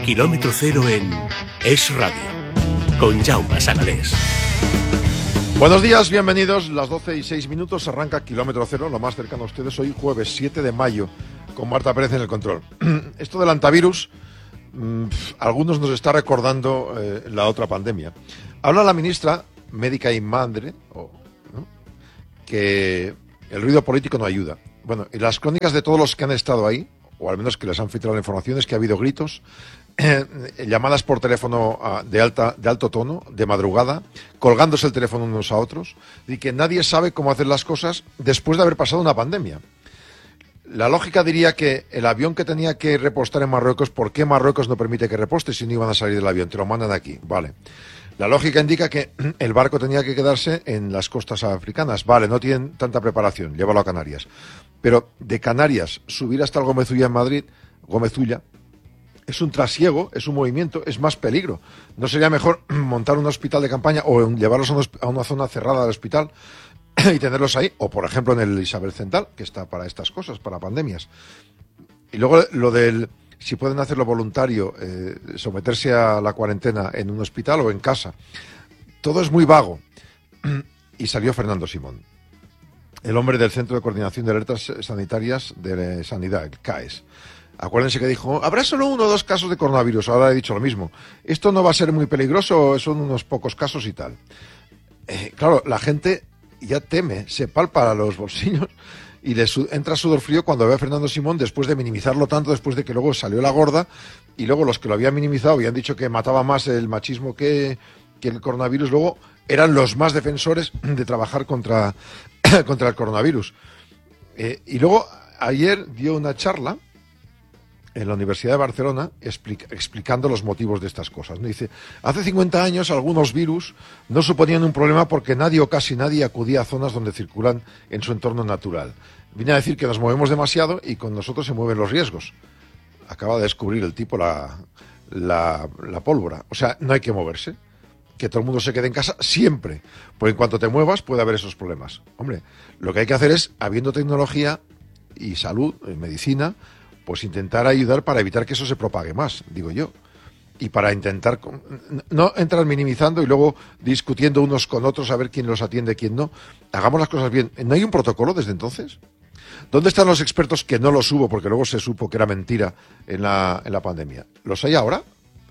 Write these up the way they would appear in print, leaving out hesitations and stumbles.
Kilómetro Cero en Es Radio, con Jaume Sagalés. Buenos días, bienvenidos. Las 12:06 arranca Kilómetro Cero, lo más cercano a ustedes, hoy jueves 7 de mayo, con Marta Pérez en el control. Esto del antivirus, algunos nos está recordando la otra pandemia. Habla la ministra, médica y madre, ¿no?, que el ruido político no ayuda. Bueno, y las crónicas de todos los que han estado ahí, o al menos que les han filtrado la información, es que ha habido gritos, llamadas por teléfono de alto tono, de madrugada, colgándose el teléfono unos a otros, y que nadie sabe cómo hacer las cosas después de haber pasado una pandemia. La lógica diría que el avión que tenía que repostar en Marruecos, ¿por qué Marruecos no permite que reposte si no iban a salir del avión? Te lo mandan aquí, vale. La lógica indica que el barco tenía que quedarse en las costas africanas, vale, no tienen tanta preparación, llévalo a Canarias. Pero de Canarias subir hasta el Gomezulla en Madrid, Gomezulla, es un trasiego, es un movimiento, es más peligro. ¿No sería mejor montar un hospital de campaña o llevarlos a una zona cerrada del hospital y tenerlos ahí? O, por ejemplo, en el Isabel Central, que está para estas cosas, para pandemias. Y luego lo del, si pueden hacerlo voluntario, someterse a la cuarentena en un hospital o en casa. Todo es muy vago. Y salió Fernando Simón, el hombre del Centro de Coordinación de Alertas Sanitarias de Sanidad, el CAES. Acuérdense que dijo, habrá solo 1 o 2 casos de coronavirus. Ahora he dicho lo mismo. Esto no va a ser muy peligroso, son unos pocos casos y tal. Claro, la gente ya teme, se palpa los bolsillos y les entra sudor frío cuando ve a Fernando Simón, después de minimizarlo tanto, después de que luego salió la gorda, y luego los que lo habían minimizado habían dicho que mataba más el machismo que el coronavirus, luego eran los más defensores de trabajar contra el coronavirus. Y luego ayer dio una charla en la Universidad de Barcelona explicando los motivos de estas cosas, ¿no? Dice, hace 50 años algunos virus no suponían un problema porque nadie o casi nadie acudía a zonas donde circulan en su entorno natural. Viene a decir que nos movemos demasiado y con nosotros se mueven los riesgos. Acaba de descubrir el tipo la pólvora. O sea, no hay que moverse. Que todo el mundo se quede en casa siempre. Porque en cuanto te muevas puede haber esos problemas. Hombre, lo que hay que hacer es, habiendo tecnología y salud, medicina, pues intentar ayudar para evitar que eso se propague más, digo yo. Y para intentar no entrar minimizando y luego discutiendo unos con otros a ver quién los atiende, quién no. Hagamos las cosas bien. ¿No hay un protocolo desde entonces? ¿Dónde están los expertos que no los hubo porque luego se supo que era mentira en la pandemia? ¿Los hay ahora?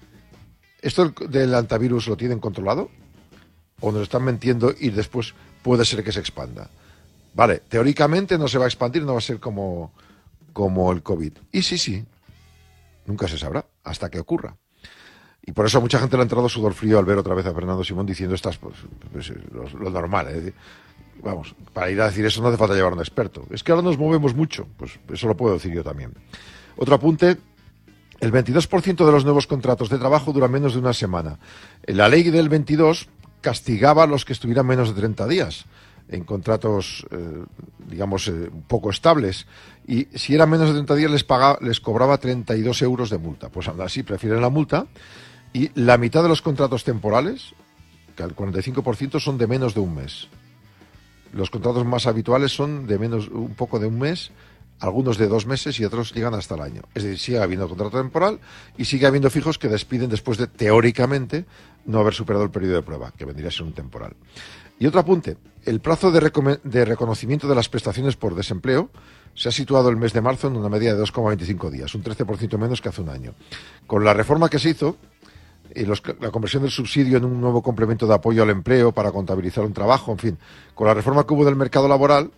¿Esto del antivirus lo tienen controlado? ¿O nos están mintiendo y después puede ser que se expanda? Vale, teóricamente no se va a expandir, no va a ser como el COVID. Y sí, nunca se sabrá hasta que ocurra. Y por eso a mucha gente le ha entrado sudor frío al ver otra vez a Fernando Simón diciendo lo normal. Vamos, para ir a decir eso no hace falta llevar a un experto. Es que ahora nos movemos mucho, pues eso lo puedo decir yo también. Otro apunte, el 22% de los nuevos contratos de trabajo duran menos de una semana. La ley del 22 castigaba a los que estuvieran menos de 30 días en contratos, un poco estables. Y si eran menos de 30 días les cobraba 32 euros de multa. Pues aún así prefieren la multa. Y la mitad de los contratos temporales, que el 45%, son de menos de un mes. Los contratos más habituales son de un poco de un mes, algunos de 2 meses y otros llegan hasta el año. Es decir, sigue habiendo contrato temporal y sigue habiendo fijos que despiden después de, teóricamente, no haber superado el periodo de prueba, que vendría a ser un temporal. Y otro apunte, el plazo de reconocimiento de las prestaciones por desempleo se ha situado el mes de marzo en una media de 2,25 días, un 13% menos que hace un año. Con la reforma que se hizo, la conversión del subsidio en un nuevo complemento de apoyo al empleo para contabilizar un trabajo, en fin, con la reforma que hubo del mercado laboral,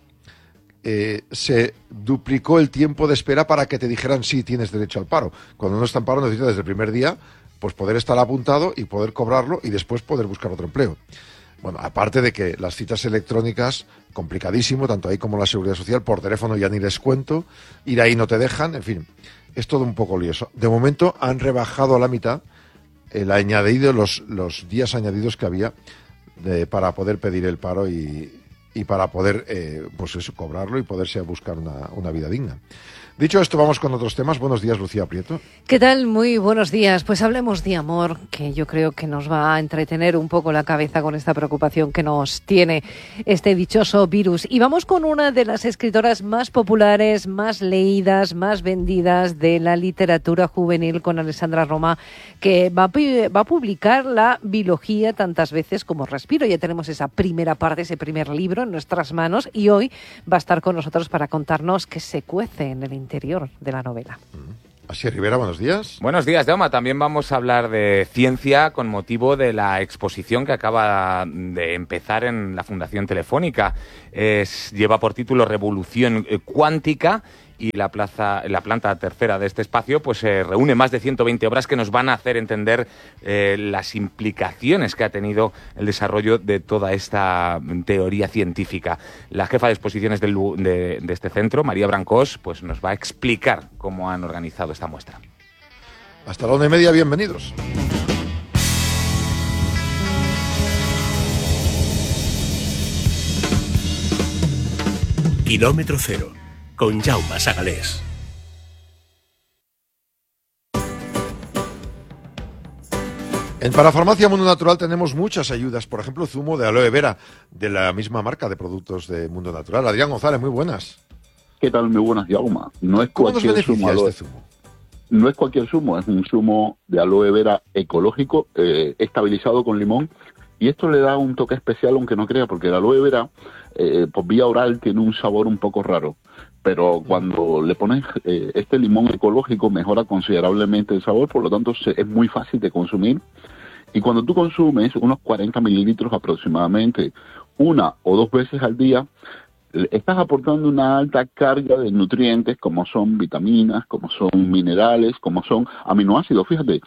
se duplicó el tiempo de espera para que te dijeran sí, tienes derecho al paro. Cuando no está en paro necesitas desde el primer día pues poder estar apuntado y poder cobrarlo y después poder buscar otro empleo. Bueno, aparte de que las citas electrónicas, complicadísimo, tanto ahí como la Seguridad Social, por teléfono ya ni les cuento, ir ahí no te dejan, en fin, es todo un poco lioso. De momento han rebajado a la mitad el añadido, los días añadidos que había para poder pedir el paro y para poder, cobrarlo y poderse buscar una vida digna. Dicho esto, vamos con otros temas. Buenos días, Lucía Prieto. ¿Qué tal? Muy buenos días. Pues hablemos de amor, que yo creo que nos va a entretener un poco la cabeza con esta preocupación que nos tiene este dichoso virus. Y vamos con una de las escritoras más populares, más leídas, más vendidas de la literatura juvenil, con Alessandra Roma, que va a publicar la Biología tantas veces como respiro. Ya tenemos esa primera parte, ese primer libro en nuestras manos, y hoy va a estar con nosotros para contarnos qué se cuece en el interior de la novela. Asier Rivera, buenos días. Buenos días, Jaume. También vamos a hablar de ciencia con motivo de la exposición que acaba de empezar en la Fundación Telefónica. Lleva por título Revolución Cuántica, y la planta tercera de este espacio pues reúne más de 120 obras que nos van a hacer entender las implicaciones que ha tenido el desarrollo de toda esta teoría científica. La jefa de exposiciones de este centro, María Brancós, pues nos va a explicar cómo han organizado esta muestra. Hasta la 1:30, bienvenidos. Kilómetro cero, con Jaume Sagalés. En Parafarmacia Mundo Natural tenemos muchas ayudas, por ejemplo, zumo de aloe vera, de la misma marca de productos de Mundo Natural. Adrián González, muy buenas. ¿Qué tal? Muy buenas, Jaume. No es ¿Cómo nos cualquier beneficia zumo, este zumo? No es cualquier zumo, es un zumo de aloe vera ecológico, estabilizado con limón, y esto le da un toque especial, aunque no crea, porque el aloe vera, por vía oral, tiene un sabor un poco raro, pero cuando le pones este limón ecológico mejora considerablemente el sabor, por lo tanto es muy fácil de consumir. Y cuando tú consumes unos 40 mililitros aproximadamente, una o dos veces al día, estás aportando una alta carga de nutrientes, como son vitaminas, como son minerales, como son aminoácidos. Fíjate,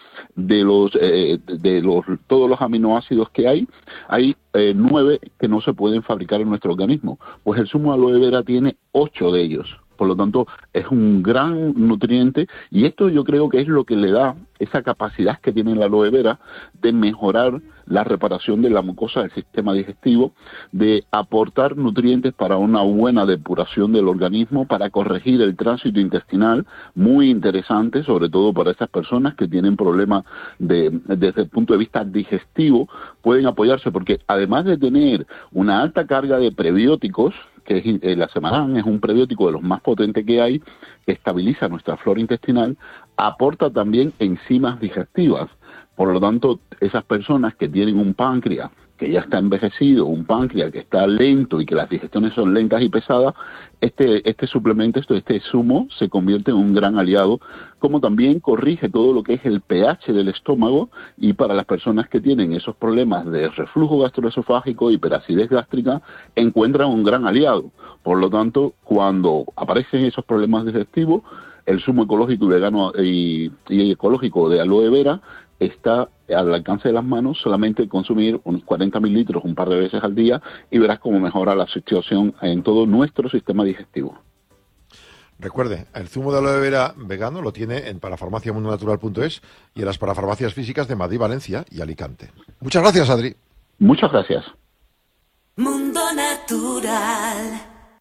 todos los aminoácidos que hay 9 que no se pueden fabricar en nuestro organismo. Pues el zumo de aloe vera tiene 8 de ellos. Por lo tanto, es un gran nutriente, y esto yo creo que es lo que le da esa capacidad que tiene la aloe vera de mejorar la reparación de la mucosa del sistema digestivo, de aportar nutrientes para una buena depuración del organismo, para corregir el tránsito intestinal, muy interesante, sobre todo para esas personas que tienen problemas desde el punto de vista digestivo, pueden apoyarse, porque además de tener una alta carga de prebióticos, que es la Semarán, es un prebiótico de los más potentes que hay, que estabiliza nuestra flora intestinal, aporta también enzimas digestivas. Por lo tanto, esas personas que tienen un páncreas que ya está envejecido, un páncreas que está lento y que las digestiones son lentas y pesadas, este suplemento, este zumo, se convierte en un gran aliado, como también corrige todo lo que es el pH del estómago, y para las personas que tienen esos problemas de reflujo gastroesofágico, hiperacidez gástrica, encuentran un gran aliado. Por lo tanto, cuando aparecen esos problemas digestivos, el zumo ecológico y vegano y ecológico de aloe vera está al alcance de las manos. Solamente consumir unos 40 mililitros un par de veces al día y verás cómo mejora la situación en todo nuestro sistema digestivo. Recuerde, el zumo de aloe vera vegano lo tiene en parafarmaciamundonatural.es y en las parafarmacias físicas de Madrid, Valencia y Alicante. Muchas gracias, Adri. Muchas gracias. Mundo Natural.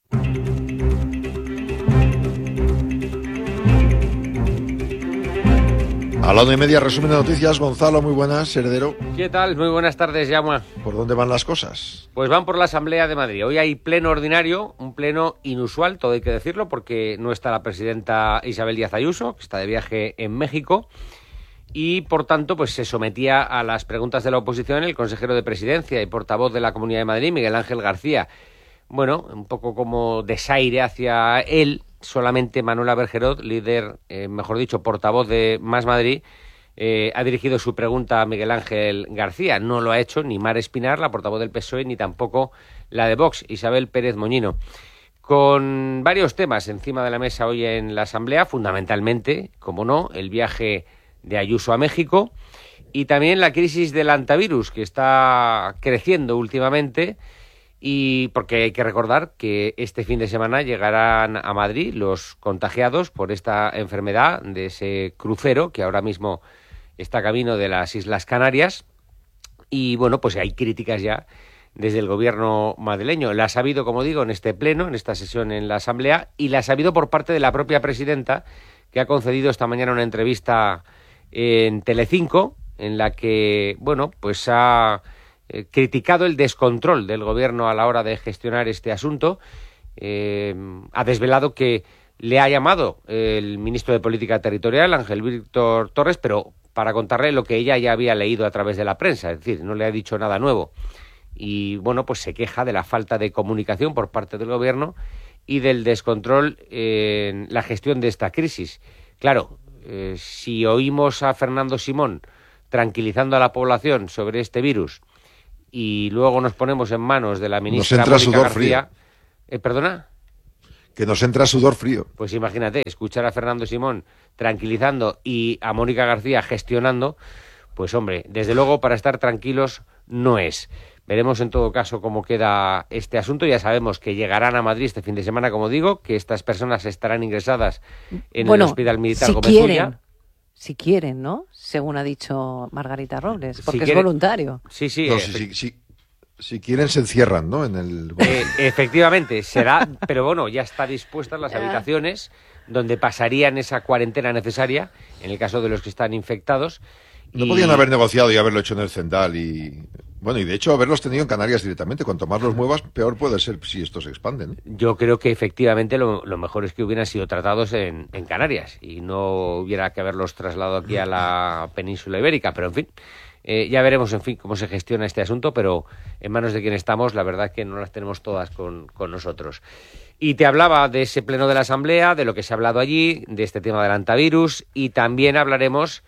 A la 1:30, resumen de noticias. Gonzalo, muy buenas, heredero. ¿Qué tal? Muy buenas tardes, Jaume. ¿Por dónde van las cosas? Pues van por la Asamblea de Madrid. Hoy hay pleno ordinario, un pleno inusual, todo hay que decirlo, porque no está la presidenta Isabel Díaz Ayuso, que está de viaje en México, y por tanto pues se sometía a las preguntas de la oposición el consejero de Presidencia y portavoz de la Comunidad de Madrid, Miguel Ángel García. Bueno, un poco como desaire hacia él. Solamente Manuela Bergerot, líder, mejor dicho, portavoz de Más Madrid, ha dirigido su pregunta a Miguel Ángel García. No lo ha hecho ni Mar Espinar, la portavoz del PSOE, ni tampoco la de Vox, Isabel Pérez Moñino. Con varios temas encima de la mesa hoy en la Asamblea, fundamentalmente, como no, el viaje de Ayuso a México y también la crisis del antivirus, que está creciendo últimamente. Y porque hay que recordar que este fin de semana llegarán a Madrid los contagiados por esta enfermedad de ese crucero que ahora mismo está camino de las Islas Canarias. Y bueno, pues hay críticas ya desde el gobierno madrileño. La ha sabido, como digo, en este pleno, en esta sesión en la Asamblea, y la ha sabido por parte de la propia presidenta, que ha concedido esta mañana una entrevista en Telecinco, en la que, bueno, pues ha criticado el descontrol del gobierno a la hora de gestionar este asunto. Ha desvelado que le ha llamado el ministro de Política Territorial, Ángel Víctor Torres, pero para contarle lo que ella ya había leído a través de la prensa, es decir, no le ha dicho nada nuevo. Y bueno, pues se queja de la falta de comunicación por parte del gobierno y del descontrol en la gestión de esta crisis. Claro, si oímos a Fernando Simón tranquilizando a la población sobre este virus y luego nos ponemos en manos de la ministra Mónica García... ¿Perdona? Que nos entra sudor frío. Pues imagínate, escuchar a Fernando Simón tranquilizando y a Mónica García gestionando, pues hombre, desde luego para estar tranquilos no es. Veremos en todo caso cómo queda este asunto. Ya sabemos que llegarán a Madrid este fin de semana, como digo, que estas personas estarán ingresadas en el Hospital Militar Gómez Ulla. Si quieren, ¿no? Según ha dicho Margarita Robles, porque si es voluntario. Sí, sí. No, si quieren se encierran, ¿no? En el... Efectivamente, será, pero bueno, ya está dispuestas las habitaciones donde pasarían esa cuarentena necesaria, en el caso de los que están infectados. No podían haber negociado y haberlo hecho en el Zendal y... Bueno, y de hecho haberlos tenido en Canarias directamente. Cuanto más los muevas, peor puede ser si esto se expande, ¿no? Yo creo que efectivamente lo mejor es que hubieran sido tratados en Canarias y no hubiera que haberlos trasladado aquí a la península ibérica, pero en fin, ya veremos en fin cómo se gestiona este asunto, pero en manos de quien estamos, la verdad es que no las tenemos todas con nosotros. Y te hablaba de ese pleno de la Asamblea, de lo que se ha hablado allí, de este tema del antivirus, y también hablaremos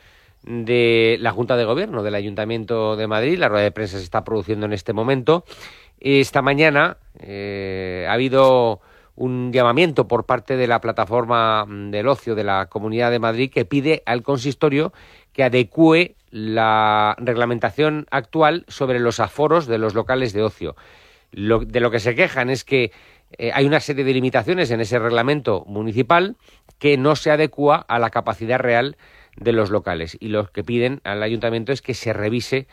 de la Junta de Gobierno del Ayuntamiento de Madrid. La rueda de prensa se está produciendo en este momento. Esta mañana ha habido un llamamiento por parte de la plataforma del ocio de la Comunidad de Madrid que pide al consistorio que adecúe la reglamentación actual sobre los aforos de los locales de ocio. De lo que se quejan es que hay una serie de limitaciones en ese reglamento municipal que no se adecúa a la capacidad real de los locales, y lo que piden al ayuntamiento es que se revise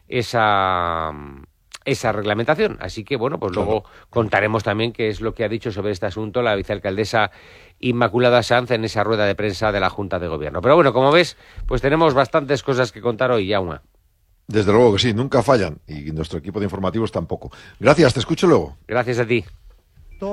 esa reglamentación. Así que, bueno, pues luego contaremos también qué es lo que ha dicho sobre este asunto la vicealcaldesa Inmaculada Sanz en esa rueda de prensa de la Junta de Gobierno. Pero bueno, como ves, pues tenemos bastantes cosas que contar hoy, Jaume. Desde luego que sí, nunca fallan, y nuestro equipo de informativos tampoco. Gracias, te escucho luego. Gracias a ti.